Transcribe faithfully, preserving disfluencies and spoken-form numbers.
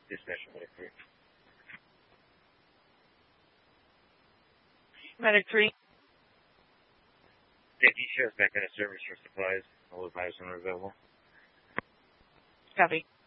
Dispatch Medic three. Medic three. Thank you. Shows back out of service for supplies. All advisors are available. Copy.